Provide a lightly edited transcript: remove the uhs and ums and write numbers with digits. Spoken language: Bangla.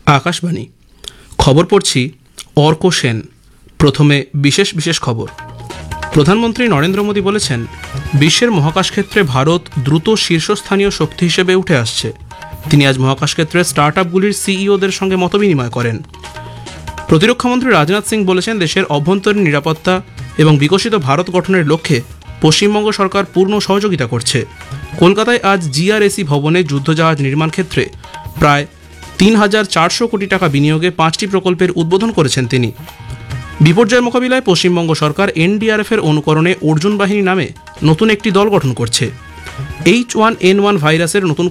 আকাশবাণী খবর পড়ছি অর্ক সেন। প্রথমে বিশেষ খবর। প্রধানমন্ত্রী নরেন্দ্র মোদী বলেছেন, বিশ্বের মহাকাশ ক্ষেত্রে ভারত দ্রুত শীর্ষস্থানীয় শক্তি হিসেবে উঠে আসছে। তিনি আজ মহাকাশ ক্ষেত্রের স্টার্টআপগুলির সিইওদের সঙ্গে মতবিনিময় করেন। প্রতিরক্ষামন্ত্রী রাজনাথ সিং বলেছেন, দেশের অভ্যন্তরীণ নিরাপত্তা এবং বিকশিত ভারত গঠনের লক্ষ্যে পশ্চিমবঙ্গ সরকার পূর্ণ সহযোগিতা করছে। কলকাতায় আজ জিআরএসি ভবনে যুদ্ধজাহাজ নির্মাণ ক্ষেত্রে প্রায় ৩,৪০০ কোটি টাকা বিনিয়োগে 5টি প্রকল্পের উদ্বোধন করেছেন তিনি। বিপর্যয় মোকাবিলায় পশ্চিমবঙ্গ সরকার এনডিআরএফের অনুকরণে অর্জুন বাহিনী নামে নতুন একটি দল গঠন করছে। H1N1 ভাইরাসের নতুন